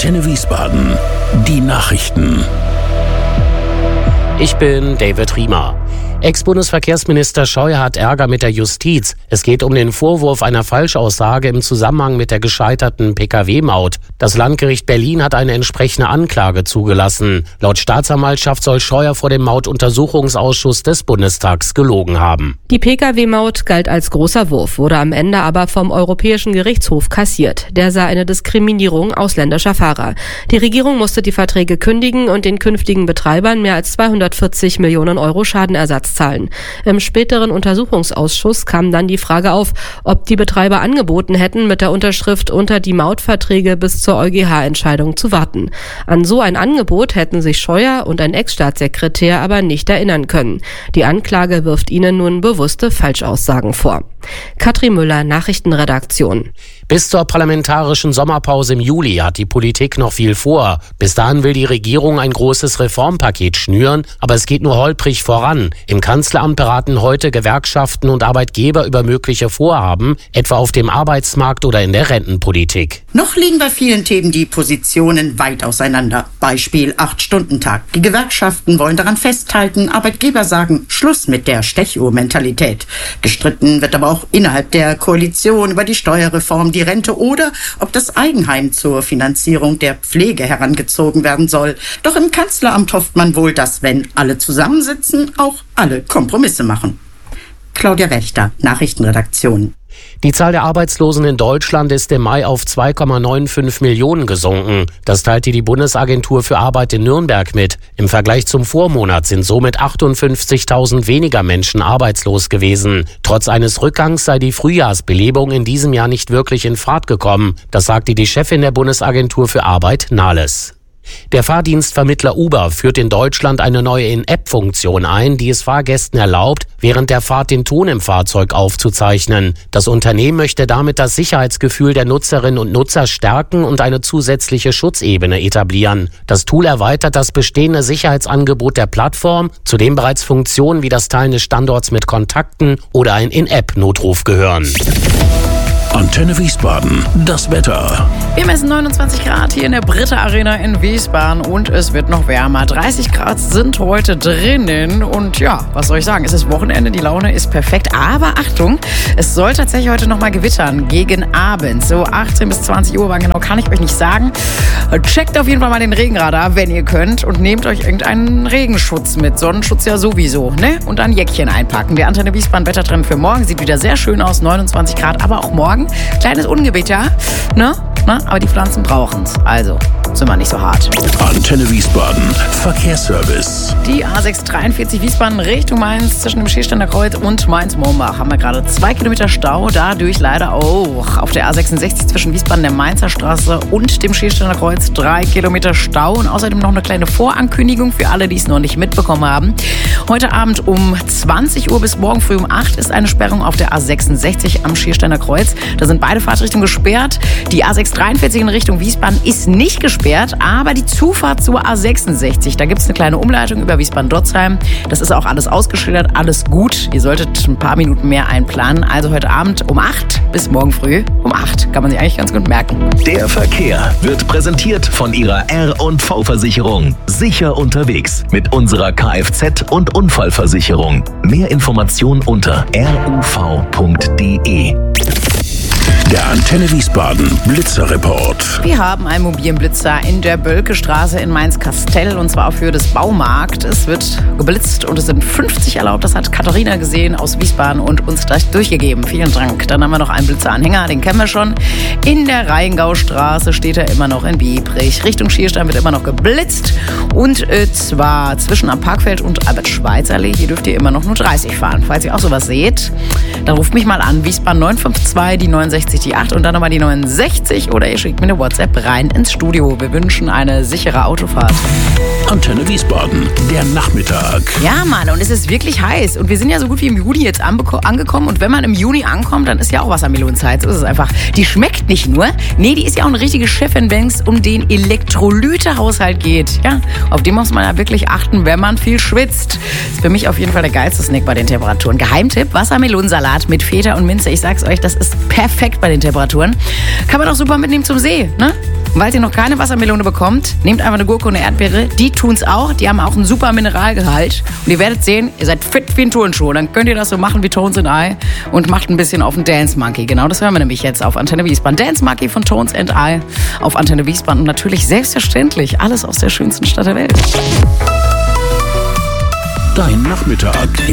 Antenne Wiesbaden. Die Nachrichten. Ich bin David Riemer. Ex-Bundesverkehrsminister Scheuer hat Ärger mit der Justiz. Es geht um den Vorwurf einer Falschaussage im Zusammenhang mit der gescheiterten Pkw-Maut. Das Landgericht Berlin hat eine entsprechende Anklage zugelassen. Laut Staatsanwaltschaft soll Scheuer vor dem Mautuntersuchungsausschuss des Bundestags gelogen haben. Die Pkw-Maut galt als großer Wurf, wurde am Ende aber vom Europäischen Gerichtshof kassiert. Der sah eine Diskriminierung ausländischer Fahrer. Die Regierung musste die Verträge kündigen und den künftigen Betreibern mehr als 240 Millionen Euro Schadenersatz zahlen. Im späteren Untersuchungsausschuss kam dann die Frage auf, ob die Betreiber angeboten hätten, mit der Unterschrift unter die Mautverträge bis zur EuGH-Entscheidung zu warten. An so ein Angebot hätten sich Scheuer und ein Ex-Staatssekretär aber nicht erinnern können. Die Anklage wirft ihnen nun bewusste Falschaussagen vor. Katrin Müller, Nachrichtenredaktion. Bis zur parlamentarischen Sommerpause im Juli hat die Politik noch viel vor. Bis dahin will die Regierung ein großes Reformpaket schnüren, aber es geht nur holprig voran. Im Kanzleramt beraten heute Gewerkschaften und Arbeitgeber über mögliche Vorhaben, etwa auf dem Arbeitsmarkt oder in der Rentenpolitik. Noch liegen bei vielen Themen die Positionen weit auseinander. Beispiel 8-Stunden-Tag. Die Gewerkschaften wollen daran festhalten, Arbeitgeber sagen Schluss mit der Stechuhr-Mentalität. Gestritten wird aber auch innerhalb der Koalition über die Steuerreform, die Rente oder ob das Eigenheim zur Finanzierung der Pflege herangezogen werden soll. Doch im Kanzleramt hofft man wohl, dass, wenn alle zusammensitzen, auch alle Kompromisse machen. Claudia Wächter, Nachrichtenredaktion. Die Zahl der Arbeitslosen in Deutschland ist im Mai auf 2,95 Millionen gesunken. Das teilte die Bundesagentur für Arbeit in Nürnberg mit. Im Vergleich zum Vormonat sind somit 58.000 weniger Menschen arbeitslos gewesen. Trotz eines Rückgangs sei die Frühjahrsbelebung in diesem Jahr nicht wirklich in Fahrt gekommen. Das sagte die Chefin der Bundesagentur für Arbeit, Nahles. Der Fahrdienstvermittler Uber führt in Deutschland eine neue In-App-Funktion ein, die es Fahrgästen erlaubt, während der Fahrt den Ton im Fahrzeug aufzuzeichnen. Das Unternehmen möchte damit das Sicherheitsgefühl der Nutzerinnen und Nutzer stärken und eine zusätzliche Schutzebene etablieren. Das Tool erweitert das bestehende Sicherheitsangebot der Plattform, zu dem bereits Funktionen wie das Teilen des Standorts mit Kontakten oder ein In-App-Notruf gehören. Antenne Wiesbaden, das Wetter. Wir messen 29 Grad hier in der Britta Arena in Wiesbaden und es wird noch wärmer. 30 Grad sind heute drinnen und ja, was soll ich sagen, es ist Wochenende, die Laune ist perfekt. Aber Achtung, es soll tatsächlich heute noch mal gewittern gegen Abend. So 18 bis 20 Uhr, wann genau kann ich euch nicht sagen. Checkt auf jeden Fall mal den Regenradar, wenn ihr könnt und nehmt euch irgendeinen Regenschutz mit. Sonnenschutz ja sowieso, ne? Und dann Jäckchen einpacken. Der Antenne Wiesbaden Wettertrend für morgen sieht wieder sehr schön aus, 29 Grad, aber auch morgen kleines Ungewitter, ne? Aber die Pflanzen brauchen es. Also sind wir nicht so hart. Antenne Wiesbaden, Verkehrsservice. Die A643 Wiesbaden Richtung Mainz zwischen dem Schiersteiner Kreuz und Mainz-Mombach haben wir gerade 2 Kilometer Stau. Dadurch leider auch auf der A66 zwischen Wiesbaden der Mainzer Straße und dem Schiersteiner Kreuz 3 Kilometer Stau. Und außerdem noch eine kleine Vorankündigung für alle, die es noch nicht mitbekommen haben. Heute Abend um 20 Uhr bis morgen früh um 8 ist eine Sperrung auf der A66 am Schiersteiner Kreuz. Da sind beide Fahrtrichtungen gesperrt. Die A643 in Richtung Wiesbaden ist nicht gesperrt, aber die Zufahrt zur A66, da gibt es eine kleine Umleitung über Wiesbaden-Dotzheim. Das ist auch alles ausgeschildert, alles gut. Ihr solltet ein paar Minuten mehr einplanen. Also heute Abend um 8 bis morgen früh um 8. Kann man sich eigentlich ganz gut merken. Der Verkehr wird präsentiert von Ihrer R&V-Versicherung. Sicher unterwegs mit unserer Kfz- und Unfallversicherung. Mehr Informationen unter ruv.de. Der Antenne Wiesbaden Blitzerreport. Wir haben einen mobilen Blitzer in der Bölkestraße in Mainz-Kastell und zwar auf Höhe des Baumarkt. Es wird geblitzt und es sind 50 erlaubt. Das hat Katharina gesehen aus Wiesbaden und uns gleich durchgegeben. Vielen Dank. Dann haben wir noch einen Blitzeranhänger, den kennen wir schon. In der Rheingaustraße steht er immer noch in Biebrich. Richtung Schierstein wird immer noch geblitzt und zwar zwischen am Parkfeld und Albert-Schweitzer-Allee. Hier dürft ihr immer noch nur 30 fahren. Falls ihr auch sowas seht, dann ruft mich mal an. Wiesbaden 952, die 69, die 8 und dann nochmal die 69 oder ihr schickt mir eine WhatsApp rein ins Studio. Wir wünschen eine sichere Autofahrt. Antenne Wiesbaden, der Nachmittag. Ja, Mann, und es ist wirklich heiß. Und wir sind ja so gut wie im Juni jetzt angekommen. Und wenn man im Juni ankommt, dann ist ja auch Wassermelonenzeit. So ist es einfach. Die schmeckt nicht nur. Nee, die ist ja auch eine richtige Chefin, wenn es um den Elektrolytehaushalt geht. Ja, auf den muss man ja wirklich achten, wenn man viel schwitzt. Ist für mich auf jeden Fall der geilste Snack bei den Temperaturen. Geheimtipp, Wassermelonensalat mit Feta und Minze. Ich sag's euch, das ist perfekt bei den Temperaturen. Kann man auch super mitnehmen zum See, ne? Falls ihr noch keine Wassermelone bekommt, nehmt einfach eine Gurke und eine Erdbeere. Die tun's auch. Die haben auch einen super Mineralgehalt. Und ihr werdet sehen, ihr seid fit wie ein Turnschuh. Dann könnt ihr das so machen wie Tones and I und macht ein bisschen auf den Dance Monkey. Genau, das hören wir nämlich jetzt auf Antenne Wiesbaden. Dance Monkey von Tones and I auf Antenne Wiesbaden. Und natürlich selbstverständlich alles aus der schönsten Stadt der Welt. Dein Nachmittag